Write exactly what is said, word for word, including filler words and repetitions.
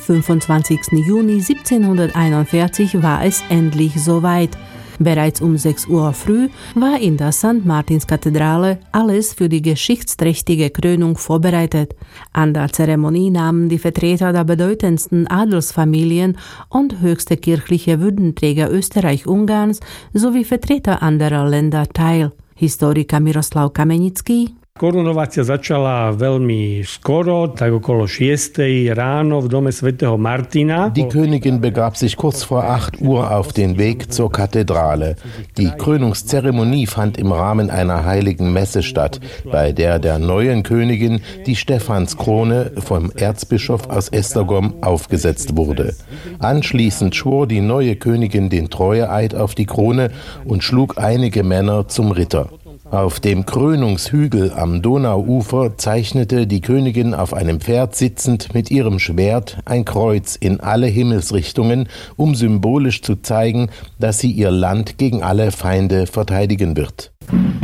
fünfundzwanzigsten Juni siebzehnhunderteinundvierzig war es endlich soweit. Bereits um sechs Uhr früh war in der Sankt Martinskathedrale alles für die geschichtsträchtige Krönung vorbereitet. An der Zeremonie nahmen die Vertreter der bedeutendsten Adelsfamilien und höchste kirchliche Würdenträger Österreich-Ungarns sowie Vertreter anderer Länder teil. Historiker Miroslav Kamenický: Korunovácia začala veľmi skoro, tak okolo šiestej ráno v dome svätého Martina. Die Königin begab sich kurz vor acht Uhr auf den Weg zur Kathedrale. Die Krönungszeremonie fand im Rahmen einer heiligen Messe statt, bei der der neuen Königin die Stephanskrone vom Erzbischof aus Esztergom aufgesetzt wurde. Anschließend schwor die neue Königin den Treueeid auf die Krone und schlug einige Männer zum Ritter. Auf dem Krönungshügel am Donauufer zeichnete die Königin auf einem Pferd sitzend mit ihrem Schwert ein Kreuz in alle Himmelsrichtungen, um symbolisch zu zeigen, dass sie ihr Land gegen alle Feinde verteidigen wird.